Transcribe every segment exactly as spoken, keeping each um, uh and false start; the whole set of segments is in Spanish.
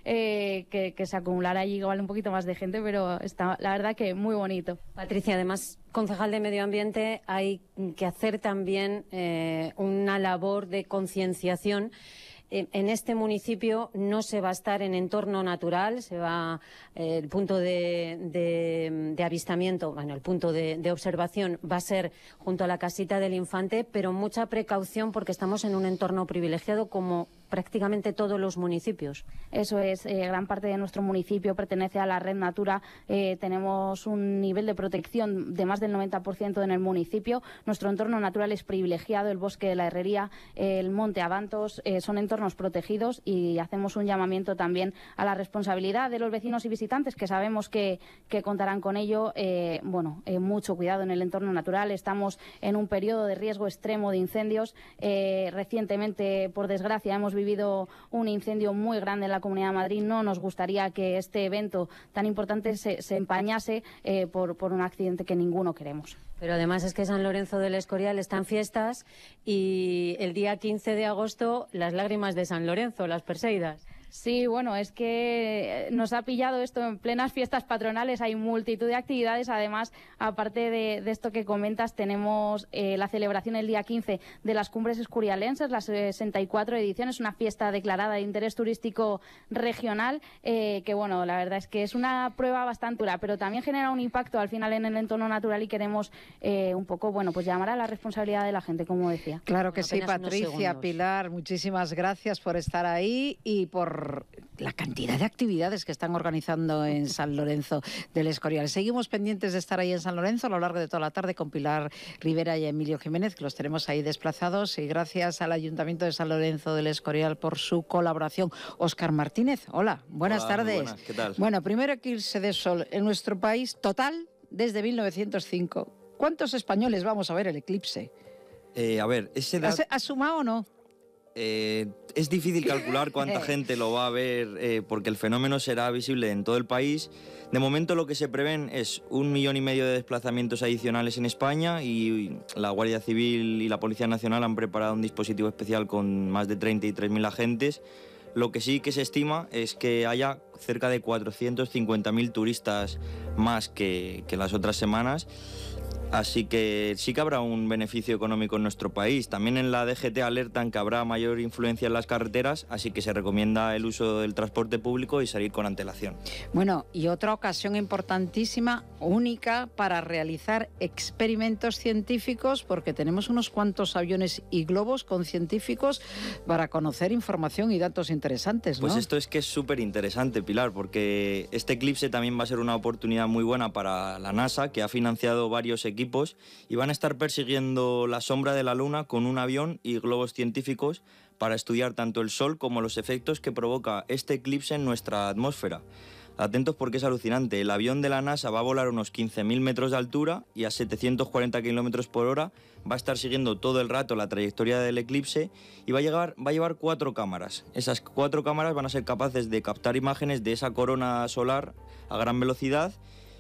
eh, que, que se acumulara allí igual un poquito más de gente, pero está la verdad que muy bonito. Patricia, además, concejal de Medio Ambiente, hay que hacer también eh, una labor de concienciación. En este municipio no se va a estar en entorno natural, se va eh, el punto de, de, de avistamiento, bueno, el punto de, de observación va a ser junto a la casita del Infante, pero mucha precaución porque estamos en un entorno privilegiado como prácticamente todos los municipios. Eso es, eh, gran parte de nuestro municipio pertenece a la Red Natura, eh, tenemos un nivel de protección de más del noventa por ciento en el municipio, nuestro entorno natural es privilegiado, el bosque de la Herrería, eh, el monte Abantos, eh, son entornos protegidos y hacemos un llamamiento también a la responsabilidad de los vecinos y visitantes que sabemos que, que contarán con ello, eh, bueno, eh, mucho cuidado en el entorno natural, estamos en un periodo de riesgo extremo de incendios, eh, recientemente, por desgracia, hemos vivido un incendio muy grande en la Comunidad de Madrid. No nos gustaría que este evento tan importante se, se empañase eh, por, por un accidente que ninguno queremos. Pero además es que San Lorenzo del Escorial está en fiestas y el día quince de agosto las lágrimas de San Lorenzo, las Perseidas. Sí, bueno, es que nos ha pillado esto en plenas fiestas patronales, hay multitud de actividades, además, aparte de, de esto que comentas, tenemos eh, la celebración el día quince de las Cumbres Escorialenses, la sesenta y cuatro edición, es una fiesta declarada de interés turístico regional, eh, que bueno, la verdad es que es una prueba bastante dura, pero también genera un impacto al final en el entorno natural y queremos eh, un poco, bueno, pues llamar a la responsabilidad de la gente, como decía. Claro que bueno, sí, Patricia, Pilar, muchísimas gracias por estar ahí y por la cantidad de actividades que están organizando en San Lorenzo del Escorial. Seguimos pendientes de estar ahí en San Lorenzo a lo largo de toda la tarde con Pilar Rivera y Emilio Jiménez, que los tenemos ahí desplazados, y gracias al Ayuntamiento de San Lorenzo del Escorial por su colaboración. Óscar Martínez, hola, buenas hola, tardes. Buenas, ¿qué tal? Bueno, primero eclipse de sol en nuestro país total desde mil novecientos cinco. ¿Cuántos españoles vamos a ver el eclipse? Eh, a ver, ese dato... ¿Has, ¿Has sumado o no? Eh, es difícil calcular cuánta gente lo va a ver eh, porque el fenómeno será visible en todo el país. De momento lo que se prevén es un millón y medio de desplazamientos adicionales en España y la Guardia Civil y la Policía Nacional han preparado un dispositivo especial con más de treinta y tres mil agentes. Lo que sí que se estima es que haya cerca de cuatrocientos cincuenta mil turistas más que, que las otras semanas. Así que sí que habrá un beneficio económico en nuestro país. También en la D G T alertan que habrá mayor influencia en las carreteras, así que se recomienda el uso del transporte público y salir con antelación. Bueno, y otra ocasión importantísima, única, para realizar experimentos científicos, porque tenemos unos cuantos aviones y globos con científicos para conocer información y datos interesantes, ¿no? Pues esto es que es súper interesante, Pilar, porque este eclipse también va a ser una oportunidad muy buena para la NASA, que ha financiado varios equipos y van a estar persiguiendo la sombra de la Luna con un avión y globos científicos para estudiar tanto el Sol como los efectos que provoca este eclipse en nuestra atmósfera. Atentos porque es alucinante. El avión de la NASA va a volar unos quince mil metros de altura y a setecientos cuarenta kilómetros por hora. Va a estar siguiendo todo el rato la trayectoria del eclipse y va a, llegar, va a llevar cuatro cámaras. Esas cuatro cámaras van a ser capaces de captar imágenes de esa corona solar a gran velocidad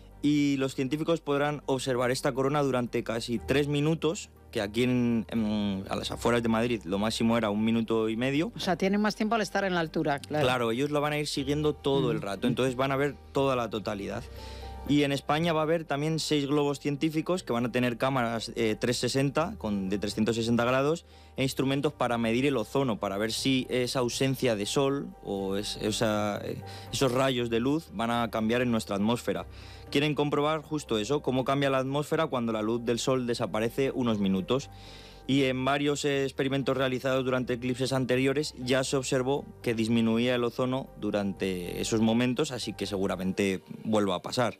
y los científicos podrán observar esta corona durante casi tres minutos, que aquí en, en, a las afueras de Madrid lo máximo era un minuto y medio. O sea, tienen más tiempo al estar en la altura, claro. Claro, ellos lo van a ir siguiendo todo mm. el rato, entonces van a ver toda la totalidad. Y en España va a haber también seis globos científicos que van a tener cámaras eh, trescientos sesenta, con, de trescientos sesenta grados, e instrumentos para medir el ozono, para ver si esa ausencia de sol o es, esa, eh, esos rayos de luz van a cambiar en nuestra atmósfera. Quieren comprobar justo eso, cómo cambia la atmósfera cuando la luz del sol desaparece unos minutos. Y en varios experimentos realizados durante eclipses anteriores ya se observó que disminuía el ozono durante esos momentos, así que seguramente vuelva a pasar.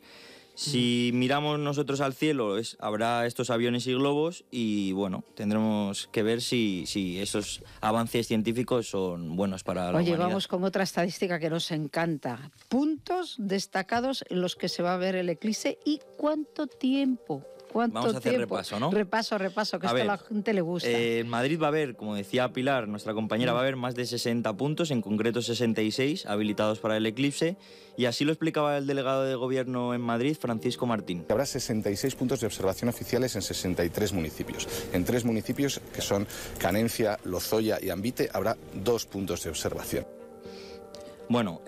Si miramos nosotros al cielo, es, habrá estos aviones y globos y bueno, tendremos que ver si, si esos avances científicos son buenos para la Oye, humanidad. Vamos con otra estadística que nos encanta. Puntos destacados en los que se va a ver el eclipse y cuánto tiempo. ¿Cuánto Vamos a hacer tiempo? repaso, ¿no? Repaso, repaso, que a esto ver, a la gente le gusta. Eh, en Madrid va a haber, como decía Pilar, nuestra compañera, mm. va a haber más de sesenta puntos, en concreto sesenta y seis, habilitados para el eclipse, y así lo explicaba el delegado de Gobierno en Madrid, Francisco Martín. Habrá sesenta y seis puntos de observación oficiales en sesenta y tres municipios. En tres municipios, que son Canencia, Lozoya y Ambite, habrá dos puntos de observación. Bueno,